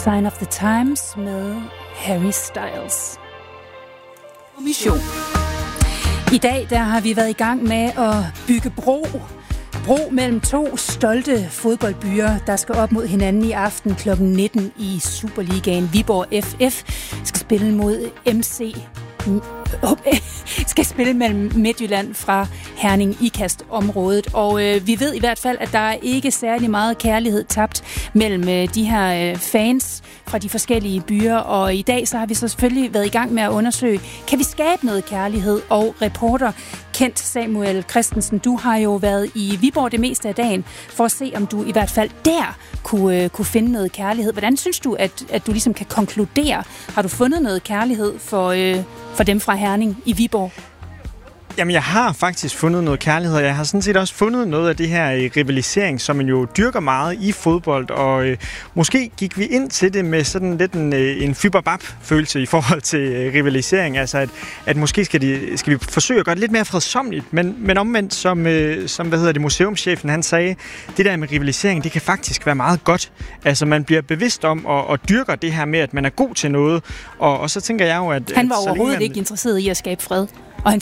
Sign of the Times med Harry Styles. Mission. I dag der har vi været i gang med at bygge bro mellem to stolte fodboldbyer, der skal op mod hinanden i aften kl. 19 i Superligaen. Viborg FF skal spille mod MC. Skal spille mellem Midtjylland fra Herning Ikast-området. Og vi ved i hvert fald, at der er ikke særlig meget kærlighed tabt mellem de her fans fra de forskellige byer. Og i dag så har vi så selvfølgelig været i gang med at undersøge, kan vi skabe noget kærlighed? Og reporter Kent Samuel Christensen, du har jo været i Viborg det meste af dagen for at se, om du i hvert fald der kunne finde noget kærlighed. Hvordan synes du, at du ligesom kan konkludere? Har du fundet noget kærlighed for dem fra Herning i Viborg? Jamen, jeg har faktisk fundet noget kærlighed. Jeg har sådan set også fundet noget af det her rivalisering, som man jo dyrker meget i fodbold, og måske gik vi ind til det med sådan lidt en fyberbab-følelse i forhold til rivalisering. Altså, at måske skal vi forsøge at gøre det lidt mere fredsommeligt, men omvendt, som museumschefen, han sagde, det der med rivalisering, det kan faktisk være meget godt. Altså, man bliver bevidst om og dyrker det her med, at man er god til noget, og så tænker jeg jo, at... Han var overhovedet ikke interesseret i at skabe fred. Og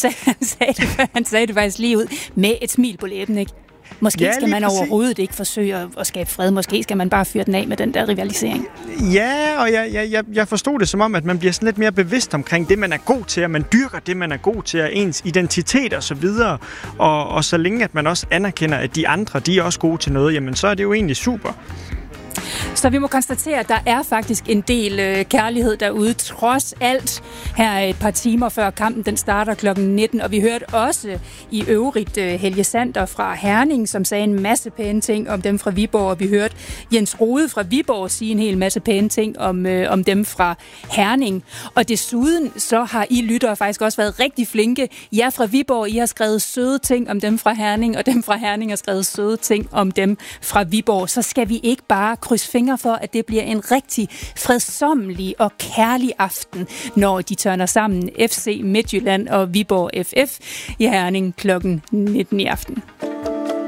han sagde det faktisk lige ud med et smil på læben, ikke? Måske skal man overhovedet ikke forsøge at skabe fred. Måske skal man bare fyre den af med den der rivalisering. Ja, og jeg forstod det som om, at man bliver sådan lidt mere bevidst omkring det, man er god til, og man dyrker det, man er god til, og ens identitet og så videre. Og så længe, at man også anerkender, at de andre, de er også gode til noget, jamen så er det jo egentlig super. Så vi må konstatere, at der er faktisk en del kærlighed derude, trods alt her et par timer før kampen den starter kl. 19. Og vi hørte også i øvrigt Helge Sander fra Herning, som sagde en masse pæne ting om dem fra Viborg. Og vi hørte Jens Rode fra Viborg sige en hel masse pæne ting om dem fra Herning. Og desuden så har I lyttere faktisk også været rigtig flinke. Jer fra Viborg, I har skrevet søde ting om dem fra Herning, og dem fra Herning har skrevet søde ting om dem fra Viborg. Så skal vi ikke bare krydse fingre for, at det bliver en rigtig fredsommelig og kærlig aften, når de tørner sammen FC Midtjylland og Viborg FF i Herning kl. 19 i aften.